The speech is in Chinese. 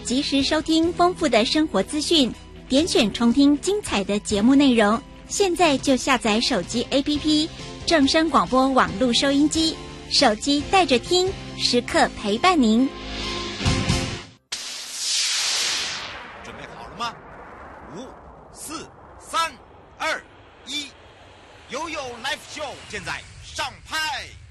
及时收听丰富的生活资讯，点选重听精彩的节目内容。现在就下载手机 APP 正声广播网络收音机，手机带着听，时刻陪伴您。 准备好了吗？5、4、3、2、1，悠悠 Live Show 现在上拍。